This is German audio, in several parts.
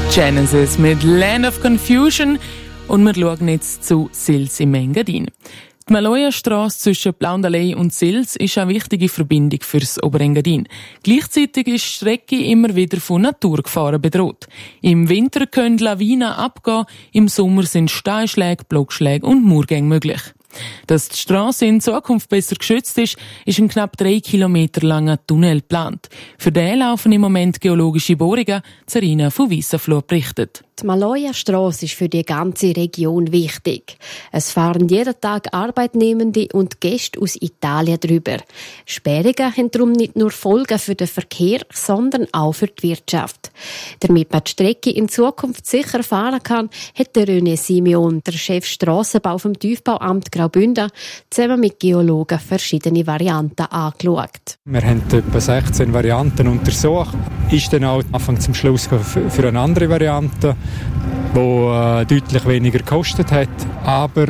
Genesis mit Land of Confusion und wir schauen jetzt zu Sils im Engadin. Die Maloja-Strasse zwischen Blaundalei und Sils ist eine wichtige Verbindung fürs Oberengadin. Gleichzeitig ist die Strecke immer wieder von Naturgefahren bedroht. Im Winter können Lawinen abgehen, im Sommer sind Steinschläge, Blockschläge und Murgänge möglich. Dass die Strasse in Zukunft besser geschützt ist ein knapp 3 Kilometer langer Tunnel geplant. Für den laufen im Moment geologische Bohrungen, Zarina von Wiesenfluh berichtet. Die Maloja-Strasse ist für die ganze Region wichtig. Es fahren jeden Tag Arbeitnehmende und Gäste aus Italien drüber. Sperrungen haben darum nicht nur Folgen für den Verkehr, sondern auch für die Wirtschaft. Damit man die Strecke in Zukunft sicher fahren kann, hat der René Simeon, der Chef Strassenbau vom Tiefbauamt Graubünden, zusammen mit Geologen verschiedene Varianten angeschaut. Wir haben etwa 16 Varianten untersucht. Ist dann auch Anfang zum Schluss für eine andere Variante, die deutlich weniger gekostet hat, aber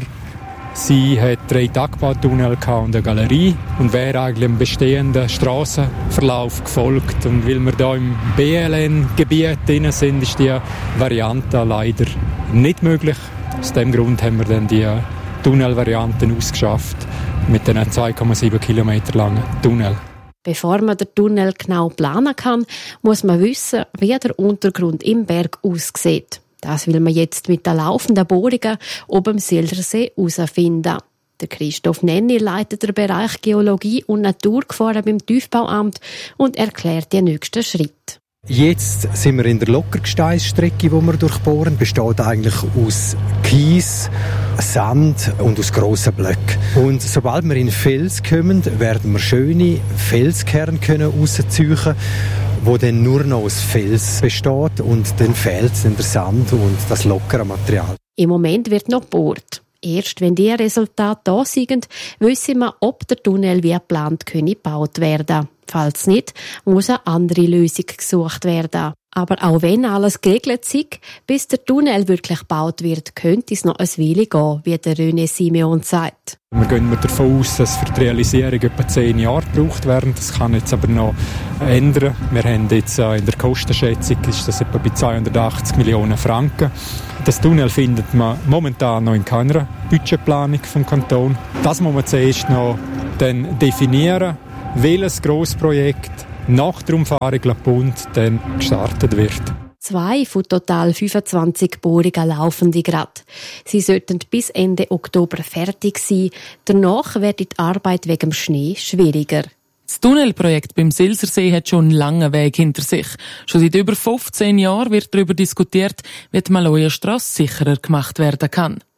sie hat 3 Tagbautunnel und eine Galerie und wäre eigentlich im bestehenden Strassenverlauf gefolgt. Und weil wir hier im BLN-Gebiet drin sind, ist die Variante leider nicht möglich. Aus diesem Grund haben wir dann die Tunnelvarianten ausgeschafft mit den 2,7 Kilometer langen Tunnel. Bevor man den Tunnel genau planen kann, muss man wissen, wie der Untergrund im Berg aussieht. Das will man jetzt mit den laufenden Bohrungen oben am Silsersee herausfinden. Der Christoph Nenni leitet den Bereich Geologie und Naturgefahren beim Tiefbauamt und erklärt die nächsten Schritte. Jetzt sind wir in der Lockergesteinsstrecke, die wir durchbohren. Besteht eigentlich aus Kies, Sand und aus grossen Blöcken. Und sobald wir in Fels kommen, werden wir schöne Felskerne rausziehen, wo dann nur noch aus Fels besteht und dann fehlt dann der Sand und das lockere Material. Im Moment wird noch gebohrt. Erst wenn die Resultate da sind, wissen wir, ob der Tunnel wie geplant gebaut werden kann. Falls nicht, muss eine andere Lösung gesucht werden. Aber auch wenn alles geregelt ist, bis der Tunnel wirklich gebaut wird, könnte es noch eine Weile gehen, wie der René Simeon sagt. Wir gehen davon aus, dass für die Realisierung etwa 10 Jahre gebraucht werden. Das kann jetzt aber noch ändern. Wir haben jetzt in der Kostenschätzung ist das etwa bei 280 Millionen Franken. Das Tunnel findet man momentan noch in keiner Budgetplanung vom Kanton. Das muss man zuerst noch dann definieren, welches Grossprojekt nach der Umfahrung La Punt dann gestartet wird. 2 von total 25 Bohrungen laufen gerade. Sie sollten bis Ende Oktober fertig sein. Danach wird die Arbeit wegen dem Schnee schwieriger. Das Tunnelprojekt beim Silsersee hat schon einen langen Weg hinter sich. Schon seit über 15 Jahren wird darüber diskutiert, wie die Maloja-Strasse sicherer gemacht werden kann.